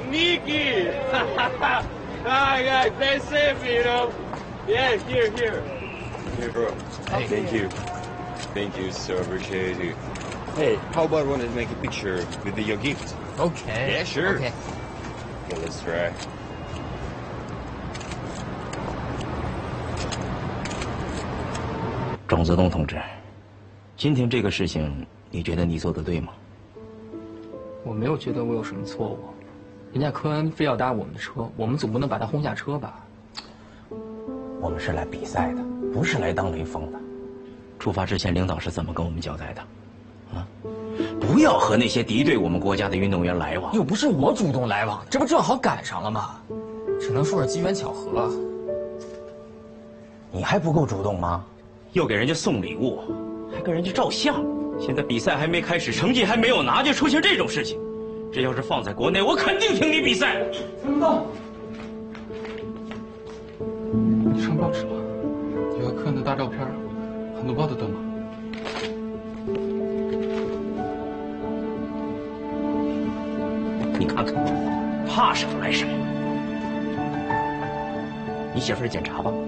Nikki. They saved me, you know. Yeah, here. Here, bro. Hey. Thank you, so appreciate it. Hey, how about I want to make a picture with your gift? Okay. Yeah, sure. Okay. Okay, let's try. 庄泽东同志，今天这个事情，你觉得你做的对吗？ 我没有觉得我有什么错误，人家科恩非要搭我们的车，我们总不能把他轰下车吧？ 我们是来比赛的，不是来当雷锋的。出发之前，领导是怎么跟我们交代的？啊，不要和那些敌对我们国家的运动员来往。 又不是我主动来往，这不正好赶上了吗？只能说是机缘巧合。 你还不够主动吗？又给人家送礼物，还跟人家照相。现在比赛还没开始，成绩还没有拿，就出现这种事情，这要是放在国内，我肯定停你比赛。 陈东，你上报纸了，有个客人的大照片，很多报都登了。 你看看，怕什么来什么。你写份检查吧。